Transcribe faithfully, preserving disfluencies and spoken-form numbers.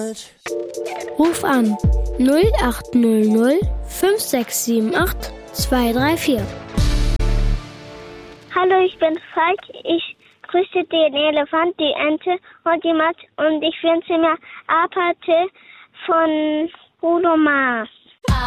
falsch. Ruf an null acht null null fünf sechs sieben acht zwei drei vier. Hallo, ich bin Falk. Ich grüße den Elefant, die Ente und die Maus und ich wünsche mir Apate von Bruno Mars.